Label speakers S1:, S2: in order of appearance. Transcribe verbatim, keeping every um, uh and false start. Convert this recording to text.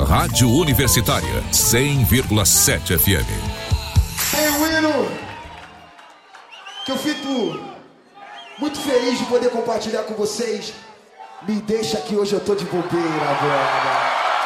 S1: Rádio Universitária, cem vírgula sete F M.
S2: Ei, Willow, que eu fico muito feliz de poder compartilhar com vocês. Me deixa que hoje eu tô de bobeira, brother.